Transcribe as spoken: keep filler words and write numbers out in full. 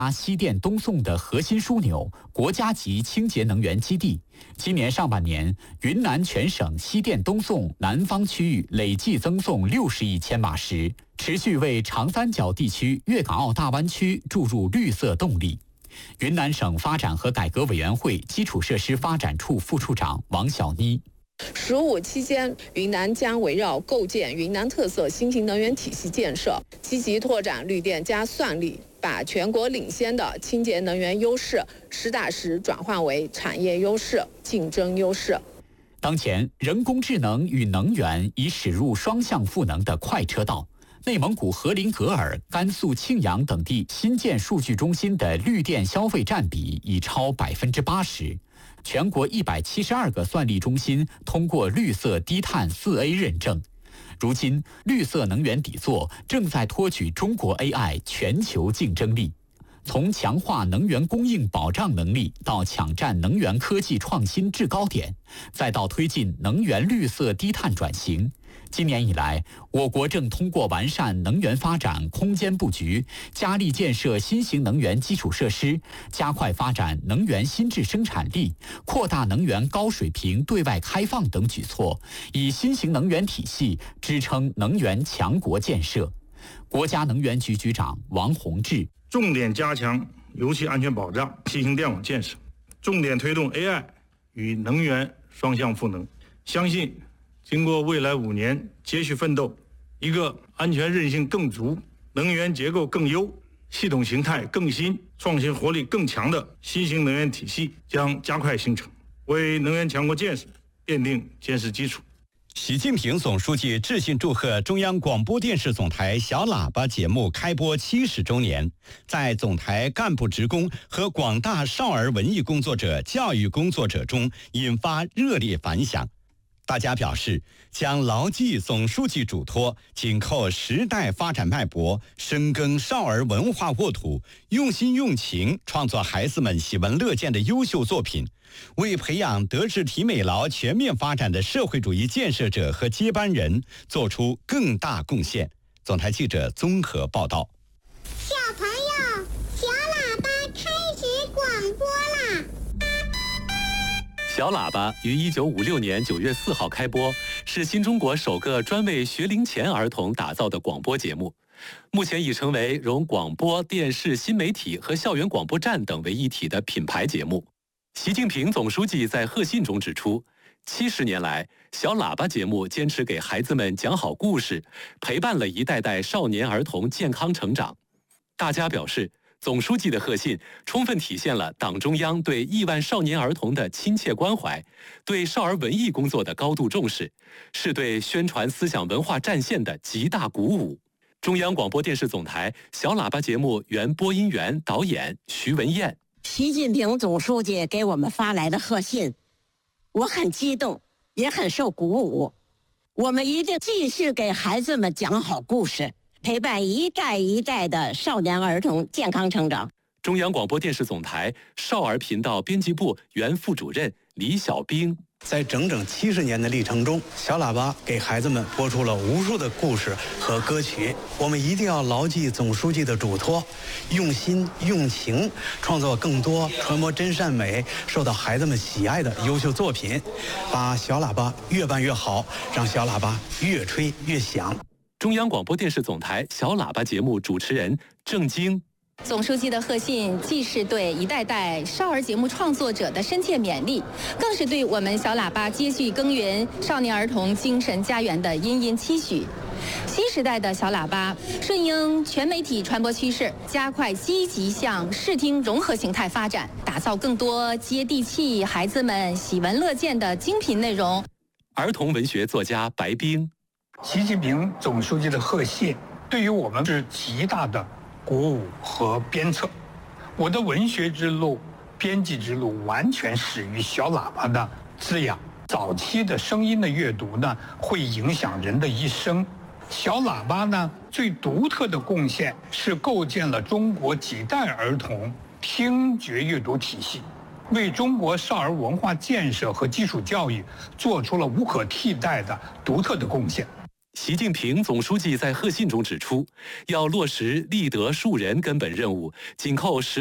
西电东送的核心枢纽，国家级清洁能源基地。今年上半年，云南全省西电东送南方区域累计增送六十亿千瓦时，持续为长三角地区粤港澳大湾区注入绿色动力。云南省发展和改革委员会基础设施发展处副处长王小妮。 十五期间，云南将围绕构建云南特色新型能源体系建设，积极拓展绿电加算力，把全国领先的清洁能源优势实打实转换为产业优势、竞争优势。 当前，人工智能与能源已驶入双向赋能的快车道。内蒙古锡林格尔、甘肃庆阳等地新建数据中心的绿电消费占比已超百分之八十。全国一百七十二个算力中心通过绿色低碳四 A 认证。如今，绿色能源底座正在托举中国 A I 全球竞争力。从强化能源供应保障能力到抢占能源科技创新制高点，再到推进能源绿色低碳转型。今年以来，我国正通过完善能源发展空间布局，加力建设新型能源基础设施，加快发展能源新质生产力，扩大能源高水平对外开放等举措，以新型能源体系支撑能源强国建设。国家能源局局长王洪志。 重点加强油气安全保障、新型电网建设，重点推动 A I 与能源双向赋能。相信经过未来五年接续奋斗，一个安全韧性更足、能源结构更优、系统形态更新、创新活力更强的新型能源体系将加快形成，为能源强国建设奠定坚实基础。 习近平总书记致信祝贺中央广播电视总台小喇叭节目开播七十周年，在总台干部职工和广大少儿文艺工作者、教育工作者中引发热烈反响。大家表示，将牢记总书记嘱托，紧扣时代发展脉搏，深耕少儿文化沃土，用心用情创作孩子们喜闻乐见的优秀作品，为培养德智体美劳全面发展的社会主义建设者和接班人做出更大贡献。总台记者综合报道。 小朋友，小喇叭开始广播啦！ 小喇叭于一九五六年九月四号开播，是新中国首个专为学龄前儿童打造的广播节目。目前已成为融广播电视新媒体和校园广播站等为一体的品牌节目。习近平总书记在贺信中指出，七十年来，小喇叭节目坚持给孩子们讲好故事，陪伴了一代代少年儿童健康成长。大家表示，总书记的贺信充分体现了党中央对亿万少年儿童的亲切关怀，对少儿文艺工作的高度重视，是对宣传思想文化战线的极大鼓舞。中央广播电视总台小喇叭节目原播音员、导演徐文燕。 习近平总书记给我们发来的贺信，我很激动，也很受鼓舞。我们一定继续给孩子们讲好故事，陪伴一代一代的少年儿童健康成长。 中央广播电视总台少儿频道编辑部原副主任李小兵。 在整整七十年的历程中，小喇叭给孩子们播出了无数的故事和歌曲。我们一定要牢记总书记的嘱托，用心用情，创作更多传播真善美、受到孩子们喜爱的优秀作品，把小喇叭越办越好，让小喇叭越吹越响。 中央广播电视总台小喇叭节目主持人郑晶。 总书记的贺信既是对一代代少儿节目创作者的深切勉励，更是对我们小喇叭接续耕耘少年儿童精神家园的殷殷期许。新时代的小喇叭顺应全媒体传播趋势，加快积极向视听融合形态发展，打造更多接地气、孩子们喜闻乐见的精品内容。 儿童文学作家白冰。 习近平总书记的贺信对于我们是极大的鼓舞和鞭策。我的文学之路、编辑之路完全始于小喇叭的滋养。早期的声音的阅读呢，会影响人的一生。小喇叭呢，最独特的贡献是构建了中国几代儿童听觉阅读体系，为中国少儿文化建设和基础教育做出了无可替代的独特的贡献。 习近平总书记在贺信中指出，要落实立德树人根本任务，紧扣实